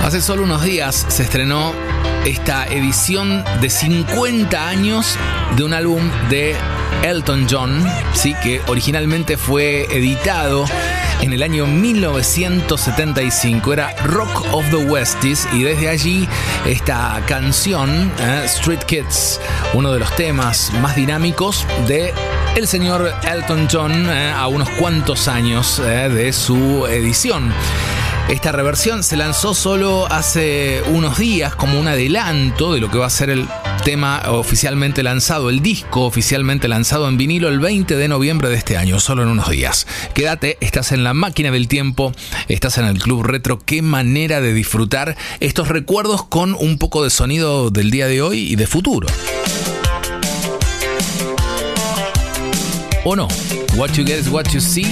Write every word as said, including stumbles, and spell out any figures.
Hace solo unos días se estrenó esta edición de cincuenta años de un álbum de Elton John, sí, que originalmente fue editado en el año mil novecientos setenta y cinco. Era Rock of the Westies, y desde allí esta canción, eh, Street Kids, uno de los temas más dinámicos de el señor Elton John, eh, a unos cuantos años eh, de su edición. Esta reversión se lanzó solo hace unos días como un adelanto de lo que va a ser el tema oficialmente lanzado, el disco oficialmente lanzado en vinilo el veinte de noviembre de este año, solo en unos días. Quédate, estás en la máquina del tiempo, estás en el Club Retro. Qué manera de disfrutar estos recuerdos con un poco de sonido del día de hoy y de futuro. ¿O no? What you get is what you see.